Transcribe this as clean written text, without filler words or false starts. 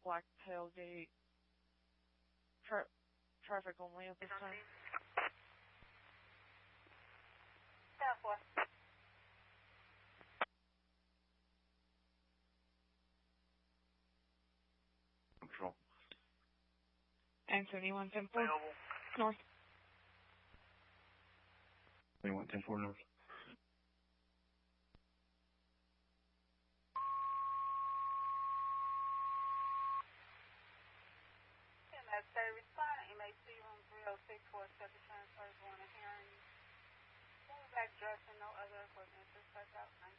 black tailgate. Traffic only at this time. 10-4. Control. Anthony 110-4. Available. North. 21-10-4 north. Stay responding. MAC room 306 for a second transfer going to hearing. Full back dressing, no other equipment. Just check out.